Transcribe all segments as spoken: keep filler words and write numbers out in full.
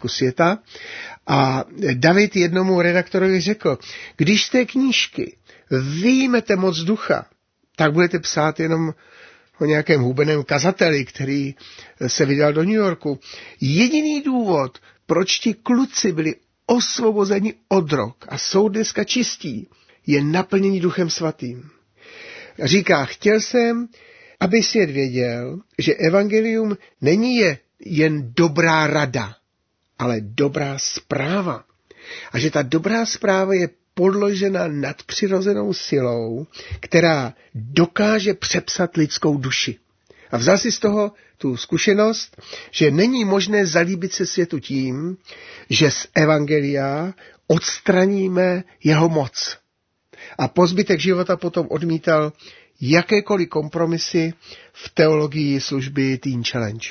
zbytku světa. A David jednomu redaktorovi řekl, když z té knížky vyjmete moc ducha, tak budete psát jenom o nějakém hubeném kazateli, který se vydal do New Yorku. Jediný důvod, proč ti kluci byli osvobozeni od drog a jsou dneska čistí, je naplnění Duchem Svatým. Říká, chtěl jsem, aby svět věděl, že evangelium není je jen dobrá rada, ale dobrá zpráva. A že ta dobrá zpráva je podložena nadpřirozenou silou, která dokáže přepsat lidskou duši. A vzal si z toho tu zkušenost, že není možné zalíbit se světu tím, že z evangelia odstraníme jeho moc. A po zbytek života potom odmítal jakékoliv kompromisy v teologii služby Teen Challenge.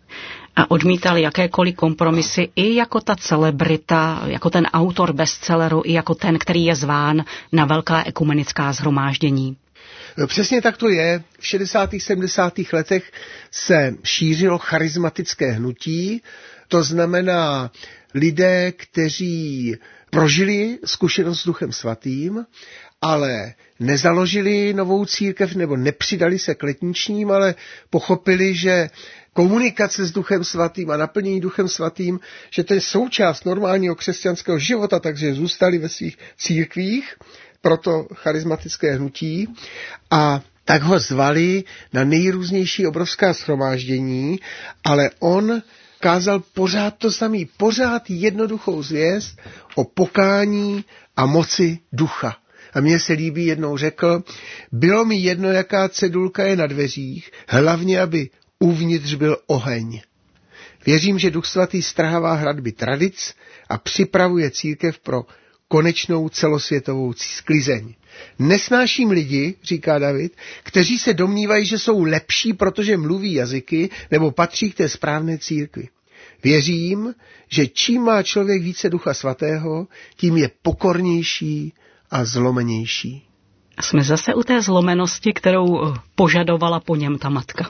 A odmítal jakékoliv kompromisy i jako ta celebrita, jako ten autor bestselleru, i jako ten, který je zván na velká ekumenická shromáždění. Přesně tak to je. V šedesátých sedmdesátých letech se šířilo charismatické hnutí, to znamená lidé, kteří prožili zkušenost s Duchem Svatým, ale nezaložili novou církev nebo nepřidali se k letničním, ale pochopili, že komunikace s Duchem Svatým a naplnění Duchem Svatým, že to je součást normálního křesťanského života, takže zůstali ve svých církvích, proto charismatické hnutí, a tak ho zvali na nejrůznější obrovská shromáždění, ale on kázal pořád to samý, pořád jednoduchou zvěst o pokání a moci ducha. A mně se líbí, jednou řekl, bylo mi jedno, jaká cedulka je na dveřích, hlavně, aby uvnitř byl oheň. Věřím, že Duch Svatý strhává hradby tradic a připravuje církev pro konečnou celosvětovou sklizeň. Nesnáším lidi, říká David, kteří se domnívají, že jsou lepší, protože mluví jazyky nebo patří k té správné církvi. Věřím, že čím má člověk více Ducha Svatého, tím je pokornější a zlomenější. Jsme zase u té zlomenosti, kterou požadovala po něm ta matka.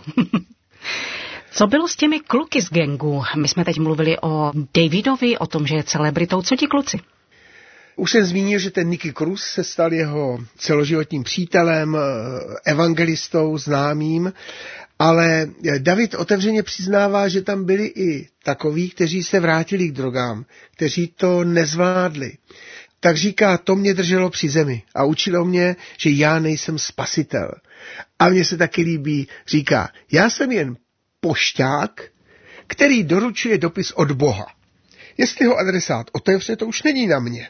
Co bylo s těmi kluky z gangu? My jsme teď mluvili o Davidovi, o tom, že je celebritou. Co ti kluci? Už jsem zmínil, že ten Nicky Cruz se stal jeho celoživotním přítelem, evangelistou, známým, ale David otevřeně přiznává, že tam byli i takoví, kteří se vrátili k drogám, kteří to nezvládli. Tak říká, to mě drželo při zemi a učilo mě, že já nejsem spasitel. A mně se taky líbí, říká, já jsem jen pošťák, který doručuje dopis od Boha. Jestli ho adresát otevře, to už není na mě.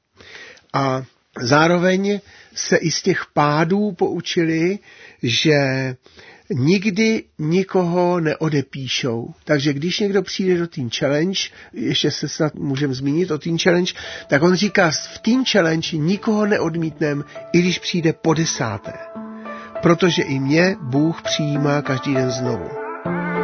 A zároveň se i z těch pádů poučili, že nikdy nikoho neodepíšou. Takže když někdo přijde do Teen Challenge, ještě se snad můžeme zmínit o Teen Challenge, tak on říká, v Teen Challenge nikoho neodmítnem, i když přijde po desáté. Protože i mě Bůh přijímá každý den znovu.